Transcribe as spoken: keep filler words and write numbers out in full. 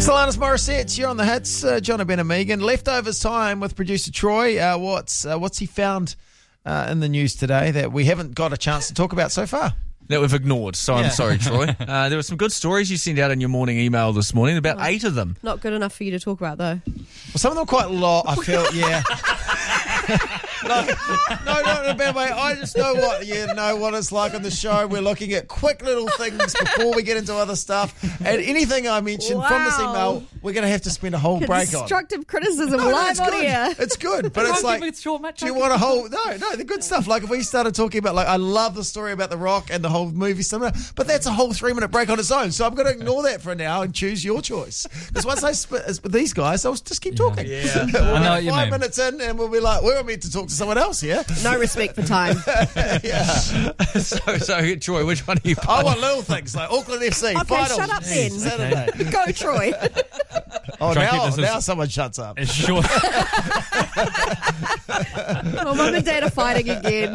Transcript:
Alanis Morissette, you're on the hits. Uh, John Ben and Megan. Leftovers time with producer Troy. Uh, what's uh, what's he found uh, in the news today that we haven't got a chance to talk about so far? That we've ignored, so Yeah. I'm sorry, Troy. Uh, there were some good stories you sent out in your morning email this morning, about Oh. eight of them. Not good enough for you to talk about, though. Well, some of them are quite long. I feel, yeah. no, no, not in a bad way. I just know what you know what it's like on the show. We're looking at quick little things before we get into other stuff. And anything I mentioned from this Wow. email, we're going to have to spend a whole break on. Constructive criticism No, no, live it's on good. here. It's good, but Can't it's like, keep it short, mate. do you Can't want a keep it whole? No, no, the good stuff. Like if we started talking about, like, I love the story about The Rock and the whole movie cinema, but that's a whole three minute break on its own. So I'm going to ignore that for now and choose your choice. Because once I spit with these guys, I'll just keep talking. Yeah. we'll I know be what you five mean. minutes in, and we'll be like, we're meant to talk to someone else here. No respect for time. Yeah, so, so, Troy, which one are you I want little things like Auckland F C. Okay, finals. shut up then. Saturday. Go, Troy. Oh, Try and keep now, this as- now someone shuts up. It's short. Well, Mum and Dad are fighting again.